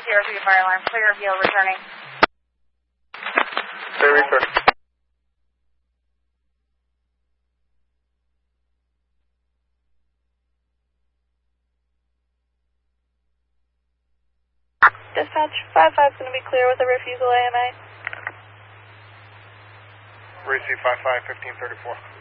Sierra 3 fire alarm. Clear of yield returning. Clear return. Dispatch 55 is going to be clear with a refusal AMA. Receive 55, 1534.